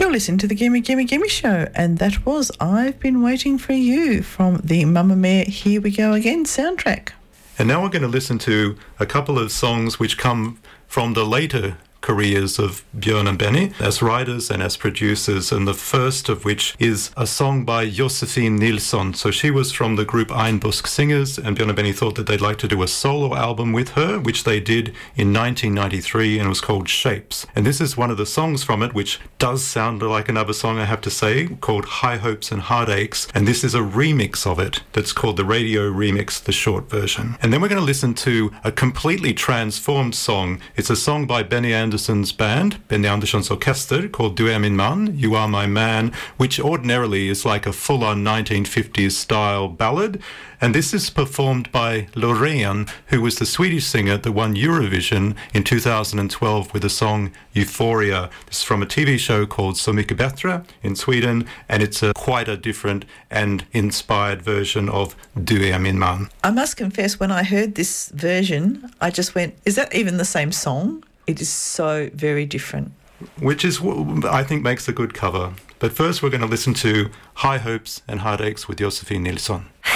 You're listening to the Gimme Gimme Gimme Show, and that was I've Been Waiting for You from the Mamma Mia Here We Go Again soundtrack. And now we're going to listen to a couple of songs which come from the later careers of Björn and Benny as writers and as producers, and the first of which is a song by Josefin Nilsson. So she was from the group Einbusk Singers, and Björn and Benny thought that they'd like to do a solo album with her, which they did in 1993, and it was called Shapes. And this is one of the songs from it, which does sound like another song, I have to say, called High Hopes and Heartaches, and this is a remix of it that's called the Radio Remix, the short version. And then we're going to listen to a completely transformed song. It's a song by Benny Andersson's band, Benny Andersson's Orkester, called Du är min man, You Are My Man, which ordinarily is like a full-on 1950s style ballad. And this is performed by Loreen, who was the Swedish singer that won Eurovision in 2012 with the song Euphoria. This is from a TV show called Så mycket bättre in Sweden, and it's quite a different and inspired version of Du är min man. I must confess, when I heard this version, I just went, is that even the same song? It is so very different. Which is what I think makes a good cover. But first we're going to listen to High Hopes and Heartaches with Josefin Nilsson.